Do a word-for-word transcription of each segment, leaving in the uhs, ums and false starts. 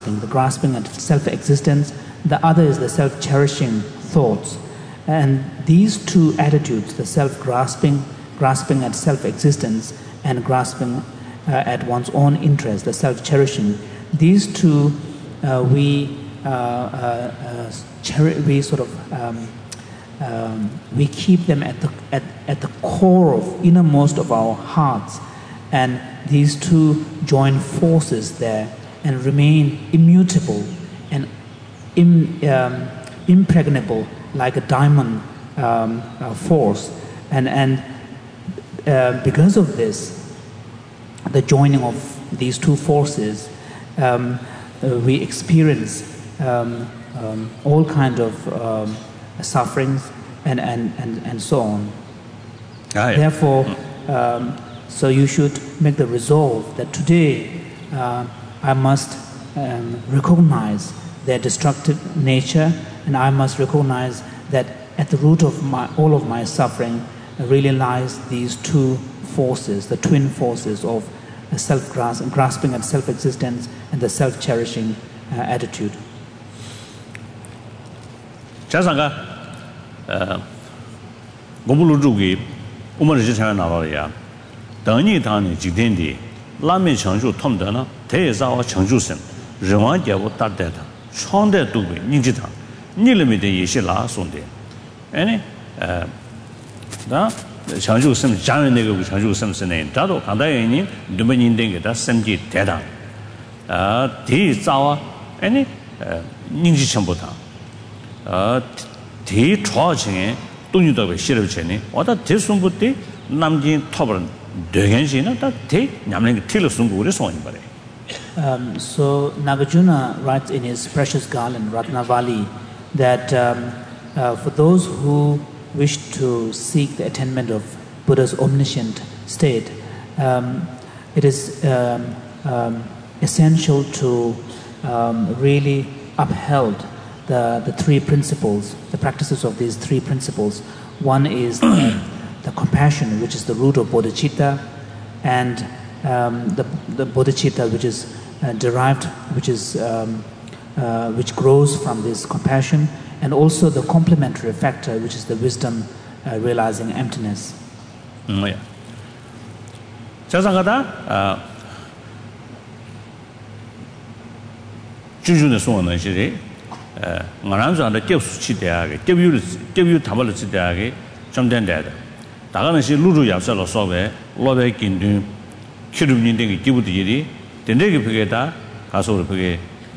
self-grasping, the grasping at self-existence. The other is the self-cherishing thoughts. And these two attitudes, the self-grasping, grasping at self-existence, and grasping uh, at one's own interest, the self-cherishing, these two uh, we uh, uh, uh, cheri- we sort of um, um, we keep them at the at, at the core of innermost of our hearts, and these two join forces there and remain immutable and im, um, impregnable like a diamond um, uh, force, and and uh, because of this, the joining of these two forces, um, uh, we experience um, um, all kind of um, sufferings and, and, and, and so on. Ah, yeah. Therefore, um, so you should make the resolve that today uh, I must um, recognize their destructive nature, and I must recognize that at the root of my, all of my suffering really lies these two forces, the twin forces of self-grasping, grasping at self-existence, and the self-cherishing uh, attitude. 자상가 어 고불루주기 우머지 차가 나와야 당니 당니 지된디 라면 청주 톰더나 대사와 청주선人王节不达得的创的都被你知道你里面的也是拉送的哎呃那长久什么家人那个长久什么是呢这都看到原因你们认定给他身体太大啊第一早啊哎呢呃年纪全部大어 대 초ချင်း동유도 싫어지네. 어다 대순부터 남진 톱을 되겐시나 다대 냠는 틀을 순구를 소인 바래. Um so Nagarjuna writes in his precious garland Ratnavali that um, uh, for those who wish to seek the attainment of Buddha's omniscient state, um, it is um, um, essential to um, really upheld The, the three principles, the practices of these three principles. One is the, the compassion, which is the root of bodhicitta, and um, the, the bodhicitta, which is uh, derived, which is um, uh, which grows from this compassion, and also the complementary factor, which is the wisdom uh, realizing emptiness. 음, 자상가다 아 주주의 소원은 시리 ngānāṁsāṁ kyabsu chidhāgī, kyabyu thabalu chidhāgī chamdhān dhāyā. Dhāgāna shī lūrū yāpsā lō sōbhē, lōbhē kīndhū, kīrūp nīndhāngī kīpū dhīrī, dhīndhāgī phikē dhā, kāsōrī phikē,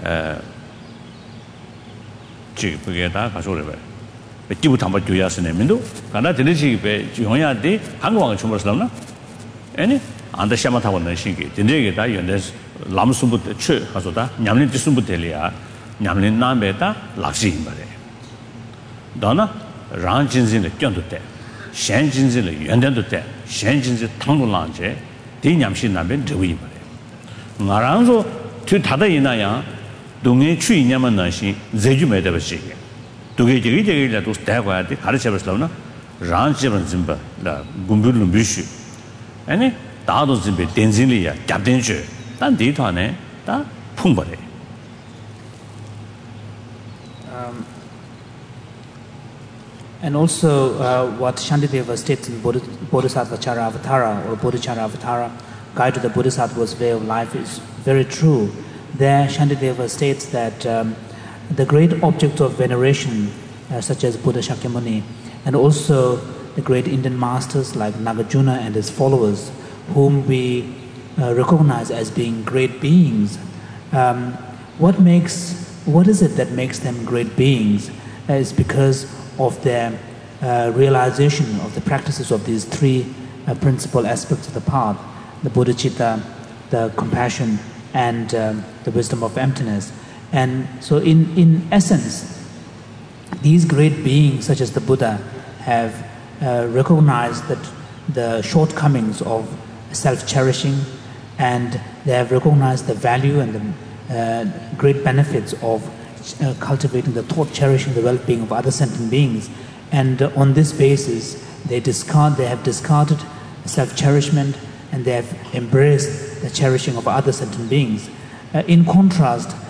chīgī phikē dhā, kāsōrī phikē, kīpū thāmbā gyūyā sīnē mīndū, kāndā dhīndhā chīgī phikē, jīhōnyā dhī, hāngwāngā chūmbar sīlam nā, āni, āndā shāma thāmbā nā shīgī, dhīndhāgī dhā yōndhā lāma sūmbū chū, kāsō dhā, ñamlīn tī sūmbū dhēliyā, 냠린 남베다 락시인 바래. 너나 랑진진의 견도 때, 셴진진의 연된도 때, 셴진진 당도랑제 대냠시 남베 저위 바래. 나랑서 뒤 다다 이나야 동에 추이냐만 나시 제주매다 버시게. 두개 저기 저기라도 대과야 돼. 가르쳐 버스라나 랑지번 진바 라 군불로 미슈. 아니 다도 진베 덴진리야 잡된주. 단 디토네 다 풍버래. Um, and also uh, what Shantideva states in Bodh- Bodhisattva Charavatara or Bodhicharavatara, Guide to the Bodhisattva's Way of Life, is very true. There Shantideva states that um, the great objects of veneration uh, such as Buddha Shakyamuni, and also the great Indian masters like Nagarjuna and his followers, whom we uh, recognize as being great beings, um, what makes What is it that makes them great beings? Uh, it's because of their uh, realization of the practices of these three uh, principal aspects of the path, the bodhicitta, the compassion, and um, the wisdom of emptiness. And so in, in essence, these great beings such as the Buddha have uh, recognized that the shortcomings of self-cherishing, and they have recognized the value and the Uh, great benefits of uh, cultivating the thought, cherishing the well-being of other sentient beings, and uh, on this basis, they discard. They have discarded self-cherishment, and they have embraced the cherishing of other sentient beings. Uh, in contrast,